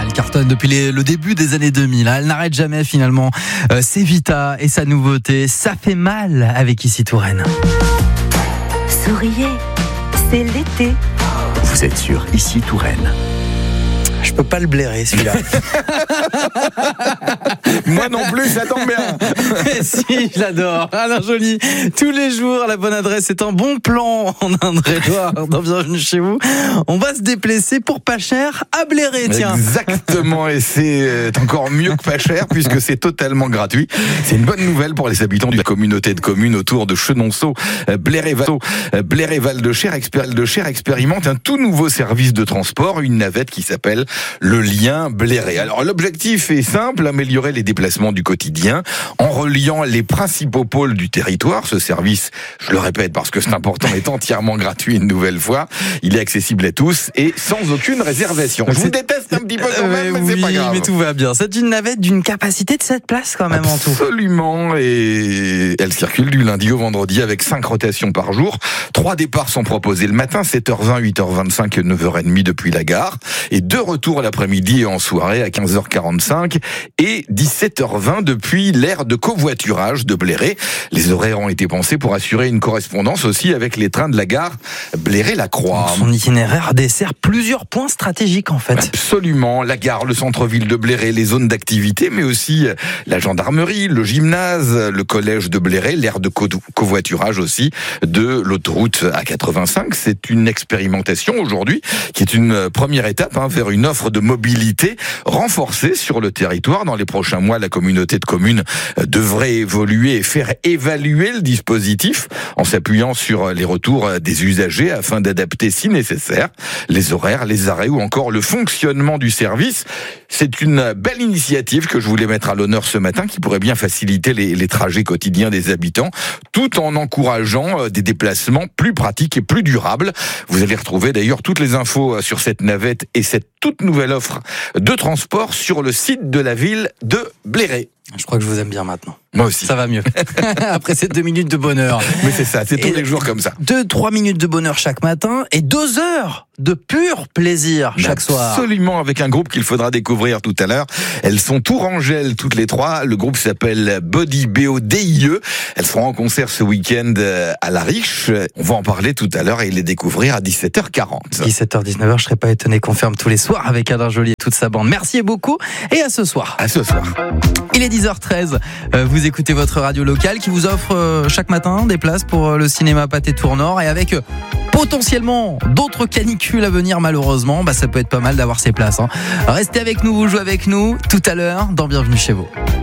Elle cartonne depuis le début des années 2000. Elle n'arrête jamais finalement. C'est Vita et sa nouveauté. Ça fait mal avec Ici Touraine. Souriez, c'est l'été. Vous êtes sur Ici Touraine. Je peux pas le blairer celui-là. Moi non plus, ça tombe bien. Si, je l'adore. Alain Joly, tous les jours, la bonne adresse est un bon plan en Indre-et-Loire. Bienvenue chez vous. On va se déplacer pour pas cher à Bléré, tiens. Exactement, et c'est encore mieux que pas cher puisque c'est totalement gratuit. C'est une bonne nouvelle pour les habitants de la communauté de communes autour de Chenonceau. Bléré-Val de Cher expérimente un tout nouveau service de transport, une navette qui s'appelle le lien Bléré. Alors l'objectif est simple, améliorer les déplacements du quotidien en reliant les principaux pôles du territoire. Ce service, je le répète parce que c'est important, est entièrement gratuit une nouvelle fois. Il est accessible à tous et sans aucune réservation. Je vous déteste un petit peu quand même, mais c'est pas grave. Mais tout va bien. C'est une navette d'une capacité de 7 places quand même en tout. Absolument, et elle circule du lundi au vendredi avec 5 rotations par jour. 3 départs sont proposés le matin, 7h20, 8h25 et 9h30 depuis la gare. Et 2 retours l'après-midi et en soirée à 15h45 et 17h20 depuis l'aire de covoiturage de Bléré. Les horaires ont été pensés pour assurer une correspondance aussi avec les trains de la gare Bléré-la-Croix. Son itinéraire dessert plusieurs points stratégiques en fait. Absolument, la gare, le centre-ville de Bléré, les zones d'activité, mais aussi la gendarmerie, le gymnase, le collège de Bléré, l'aire de covoiturage aussi de l'autoroute A85. C'est une expérimentation aujourd'hui qui est une première étape vers une offre de mobilité renforcée sur le territoire. Dans les prochains mois, la communauté de communes devrait évoluer et faire évaluer le dispositif en s'appuyant sur les retours des usagers afin d'adapter si nécessaire les horaires, les arrêts ou encore le fonctionnement du service. C'est une belle initiative que je voulais mettre à l'honneur ce matin qui pourrait bien faciliter les trajets quotidiens des habitants tout en encourageant des déplacements plus pratiques et plus durables. Vous allez retrouver d'ailleurs toutes les infos sur cette navette et cette toute nouvelle offre de transport sur le site de la ville de Bléré. Je crois que je vous aime bien maintenant. Moi aussi. Ça va mieux. Après ces 2 minutes de bonheur. Mais c'est ça, c'est tous les jours comme ça. 2-3 minutes de bonheur chaque matin et 2 heures de pur plaisir chaque soir. Absolument, avec un groupe qu'il faudra découvrir tout à l'heure. Elles sont tourangelles toutes les 3. Le groupe s'appelle Body BODIE. Elles seront en concert ce week-end à La Riche. On va en parler tout à l'heure et les découvrir à 17h40. 17h-19h, je serais pas étonné qu'on ferme tous les soirs avec Alain Joly et toute sa bande. Merci beaucoup et à ce soir. À ce soir. Il est 10h13. Vous écoutez votre radio locale qui vous offre chaque matin des places pour le cinéma Pâté Tournord et avec potentiellement d'autres canicules à venir malheureusement, ça peut être pas mal d'avoir ces places. Restez avec nous, vous jouez avec nous tout à l'heure dans Bienvenue chez vous.